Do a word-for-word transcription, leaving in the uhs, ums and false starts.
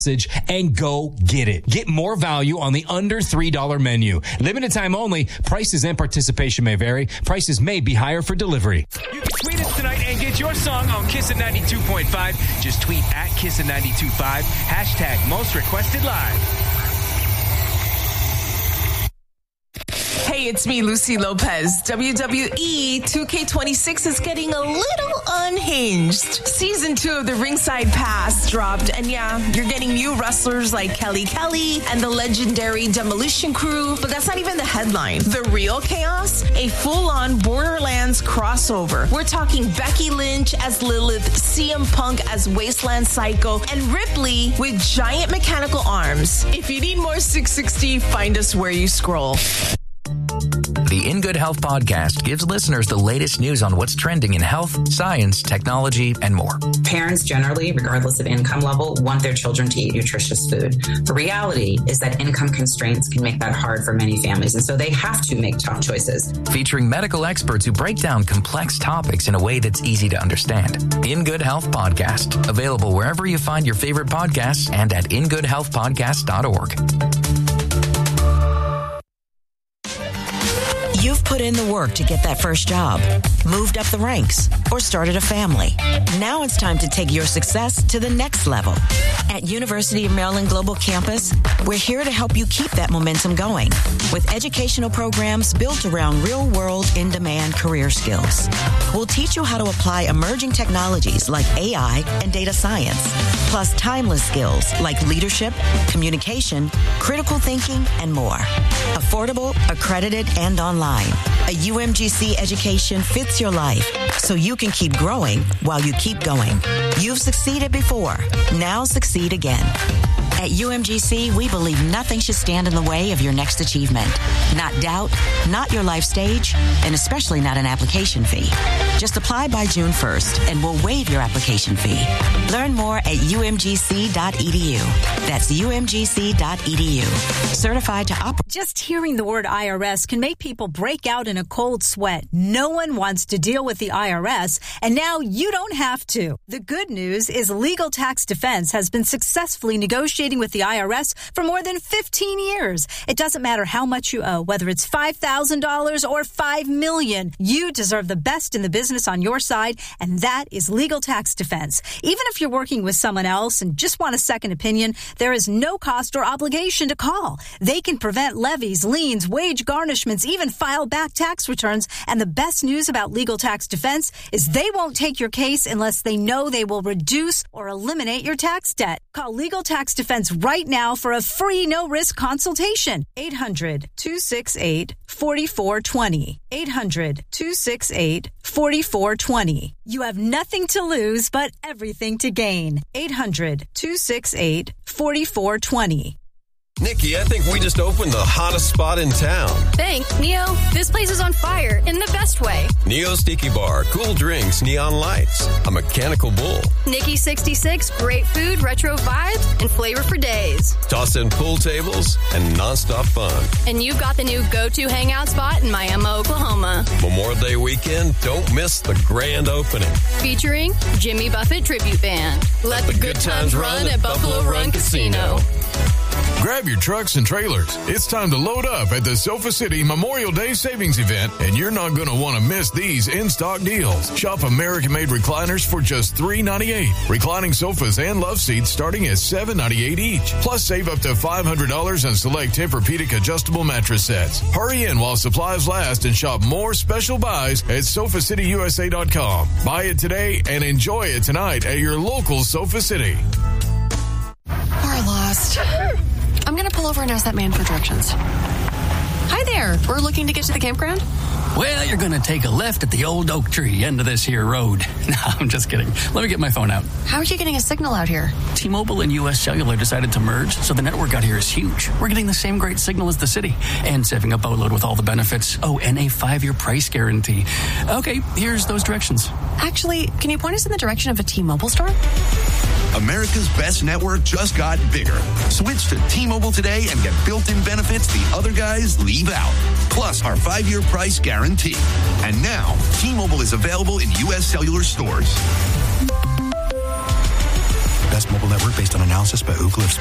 and go get it. Get more value on the under three dollars menu. Limited time only. Prices and participation may vary. Prices may be higher for delivery. You can tweet us tonight and get your song on Kissin' ninety-two point five. Just tweet at Kissin' ninety-two point five. Hashtag most requested live. Hey, it's me, Lucy Lopez. W W E two K twenty-six is getting a little unhinged. Season two of the Ringside Pass dropped, and yeah, you're getting new wrestlers like Kelly Kelly and the legendary Demolition Crew, but that's not even the headline. The real chaos? A full-on Borderlands crossover. We're talking Becky Lynch as Lilith, C M Punk as Wasteland Psycho, and Ripley with giant mechanical arms. If you need more six sixty, find us where you scroll. The In Good Health podcast gives listeners the latest news on what's trending in health, science, technology, and more. Parents generally, regardless of income level, want their children to eat nutritious food. The reality is that income constraints can make that hard for many families, and so they have to make tough choices. Featuring medical experts who break down complex topics in a way that's easy to understand. In Good Health podcast, available wherever you find your favorite podcasts and at in good health podcast dot org. You've put in the work to get that first job, moved up the ranks, or started a family. Now it's time to take your success to the next level. At University of Maryland Global Campus, we're here to help you keep that momentum going with educational programs built around real-world, in-demand career skills. We'll teach you how to apply emerging technologies like A I and data science, plus timeless skills like leadership, communication, critical thinking, and more. Affordable, accredited, and online. A U M G C education fits your life so you can keep growing while you keep going. You've succeeded before. Now succeed again. At U M G C, we believe nothing should stand in the way of your next achievement. Not doubt, not your life stage, and especially not an application fee. Just apply by June first, and we'll waive your application fee. Learn more at U M G C dot E D U. That's U M G C dot E D U. Certified to operate. Just hearing the word I R S can make people break out in a cold sweat. No one wants to deal with the I R S, and now you don't have to. The good news is Legal Tax Defense has been successfully negotiating with the I R S for more than fifteen years. It doesn't matter how much you owe, whether it's five thousand dollars or five million dollars. You deserve the best in the business on your side, and that is Legal Tax Defense. Even if you're working with someone else and just want a second opinion, there is no cost or obligation to call. They can prevent levies, liens, wage garnishments, even file back tax returns. And the best news about Legal Tax Defense is they won't take your case unless they know they will reduce or eliminate your tax debt. Call Legal Tax Defense right now for a free no-risk consultation. eight hundred, two six eight, four four two zero. eight hundred, two six eight, four four two zero. You have nothing to lose but everything to gain. eight hundred, two six eight, four four two zero. Nikki, I think we just opened the hottest spot in town. Thanks, Neo. This place is on fire in the best way. Neo's Tiki Bar, cool drinks, neon lights, a mechanical bull. Nikki sixty-six, great food, retro vibes, and flavor for days. Toss in pool tables and nonstop fun. And you've got the new go-to hangout spot in Miami, Oklahoma. Memorial Day weekend, don't miss the grand opening. Featuring Jimmy Buffett Tribute Band. Let, Let the, the good, good times, times run at Buffalo, Buffalo Run Casino. Grab your trucks and trailers. It's time to load up at the Sofa City Memorial Day Savings Event, and you're not going to want to miss these in-stock deals. Shop American-made recliners for just three ninety-eight. Reclining sofas and love seats starting at seven ninety-eight each. Plus, save up to five hundred dollars on select Tempur-Pedic adjustable mattress sets. Hurry in while supplies last and shop more special buys at sofa city u s a dot com. Buy it today and enjoy it tonight at your local Sofa City. We're lost. I'm going to pull over and ask that man for directions. Hi there. We're looking to get to the campground. Well, you're going to take a left at the old oak tree end of this here road. No, I'm just kidding. Let me get my phone out. How are you getting a signal out here? T-Mobile and U S Cellular decided to merge, so the network out here is huge. We're getting the same great signal as the city and saving a boatload with all the benefits. Oh, and a five-year price guarantee. Okay, here's those directions. Actually, can you point us in the direction of a T-Mobile store? America's best network just got bigger. Switch to T-Mobile today and get built-in benefits the other guys leave out. Plus our five-year price guarantee. And now, T-Mobile is available in U S Cellular stores. Best Mobile network based on analysis by Ookla.